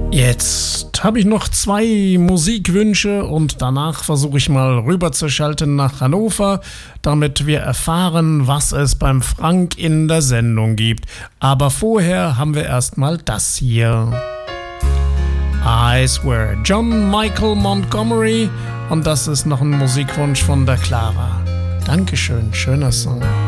Jetzt habe ich noch 2 Musikwünsche und danach versuche ich mal rüberzuschalten nach Hannover, damit wir erfahren, was es beim Frank in der Sendung gibt. Aber vorher haben wir erstmal das hier. I Swear, John Michael Montgomery, und das ist noch ein Musikwunsch von der Clara. Dankeschön, schöner Song.